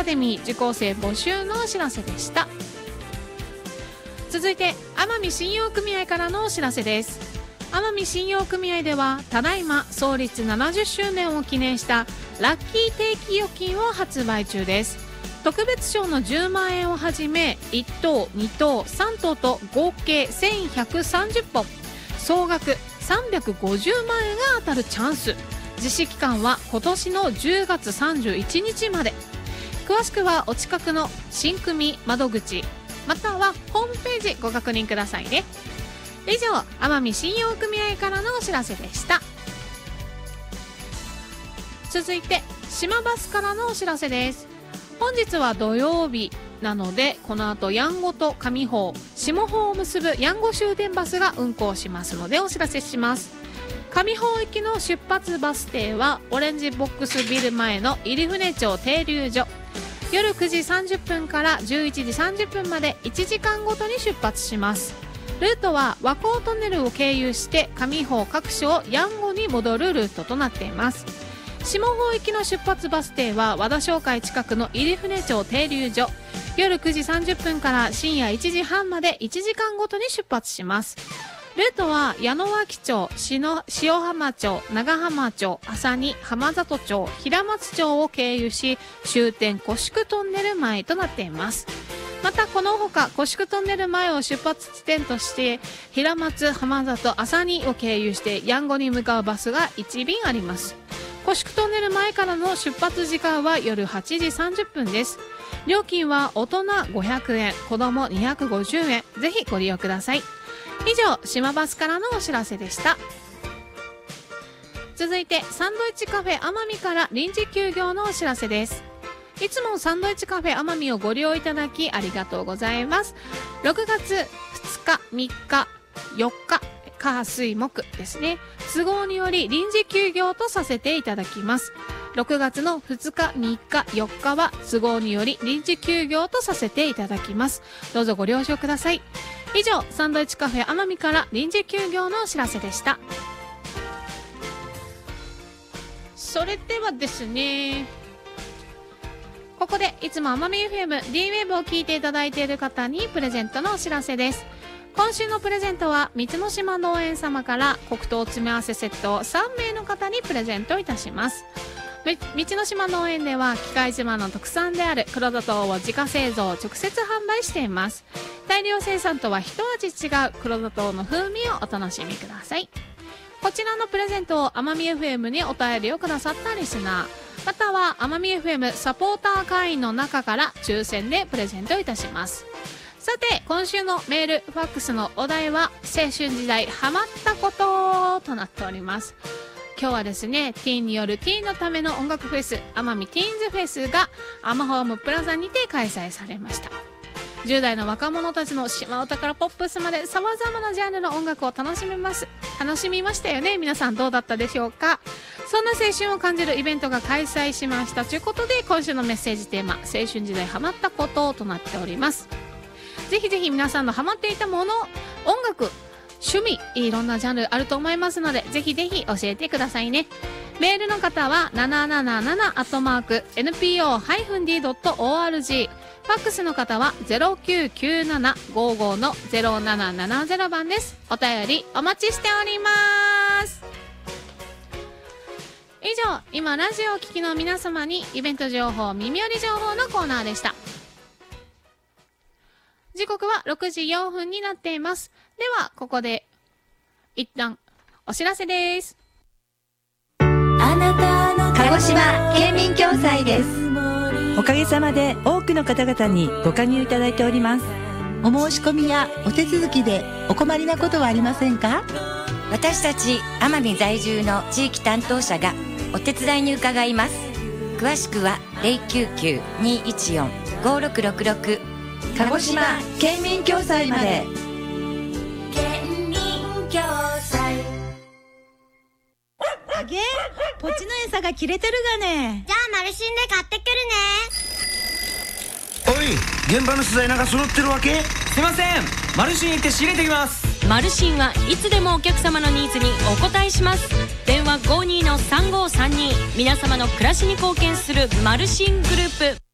カデミー受講生募集のお知らせでした。続いて奄美信用組合からのお知らせです。奄美信用組合ではただいま創立70周年を記念したラッキー定期預金を発売中です。特別賞の10万円をはじめ1等2等3等と合計1130本総額350万円が当たるチャンス。実施期間は今年の10月31日まで。詳しくはお近くの新組窓口またはホームページご確認くださいね。以上、奄美信用組合からのお知らせでした。続いて島バスからのお知らせです。本日は土曜日なのでこの後ヤンゴと上豊下豊を結ぶヤンゴ終電バスが運行しますのでお知らせします。上豊行きの出発バス停はオレンジボックスビル前の入船町停留所。夜9時30分から11時30分まで1時間ごとに出発します。ルートは和光トンネルを経由して上豊各所ヤンゴに戻るルートとなっています。下豊行きの出発バス停は和田商会近くの入船町停留所。夜9時30分から深夜1時半まで1時間ごとに出発します。ルートは矢野脇町、塩浜町、長浜町、朝に浜里町、平松町を経由し終点古宿トンネル前となっています。またこのほか古宿トンネル前を出発地点として平松、浜里、朝にを経由してヤンゴに向かうバスが1便あります。古宿トンネル前からの出発時間は夜8時30分です。料金は大人500円、子供250円。ぜひご利用ください。以上、島バスからのお知らせでした。続いてサンドイッチカフェ奄美から臨時休業のお知らせです。いつもサンドイッチカフェ奄美をご利用いただきありがとうございます。6月2日3日4日火水木ですね、都合により臨時休業とさせていただきます。6月の2日3日4日は都合により臨時休業とさせていただきます。どうぞご了承ください。以上、サンドイッチカフェ奄美から臨時休業のお知らせでした。それではですね、ここでいつも奄美 FM、D-Wave を聞いていただいている方にプレゼントのお知らせです。今週のプレゼントは三の島農園様から黒糖詰め合わせセットを3名の方にプレゼントいたします。三の島農園では喜界島の特産である黒砂糖を自家製造直接販売しています。大量生産とは一味違う黒砂糖の風味をお楽しみください。こちらのプレゼントを奄美 FM にお便りをくださったリスナーまたは奄美 FM サポーター会員の中から抽選でプレゼントいたします。さて、今週のメールファックスのお題は青春時代ハマったこととなっております。今日はですね、ティーンによるティーンのための音楽フェス奄美ティーンズフェスがアマホームプラザにて開催されました。10代の若者たちの島唄からポップスまで様々なジャンルの音楽を楽しみましたよね。皆さんどうだったでしょうか。そんな青春を感じるイベントが開催しましたということで、今週のメッセージテーマ、青春時代ハマったこととなっております。ぜひぜひ皆さんのハマっていたもの、音楽、趣味、いろんなジャンルあると思いますので、ぜひぜひ教えてくださいね。メールの方は 777@npo-d.org、ファックスの方は 099755-0770 番です。お便りお待ちしております。以上、今ラジオを聴きの皆様にイベント情報、耳寄り情報のコーナーでした。時刻は6時4分になっています。ではここで一旦お知らせです。 あなたの鹿児島県民共済です。 おかげさまで多くの方々にご加入いただいております。 お申し込みやお手続きでお困りなことはありませんか？ 私たち奄美在住の地域担当者がお手伝いに伺います。詳しくは 099-214-5666 鹿児島県民共済まで。 県民共済。 あげ、ポチの餌が切れてるがね。 じゃあマルシンで買ってくるね。 おい、現場の資材なんか揃ってるわけ？すいません、マルシン行って仕入れてきます。 マルシンはいつでもお客様のニーズにお答えします。電話52-3532、皆様の暮らしに貢献するマルシングループ。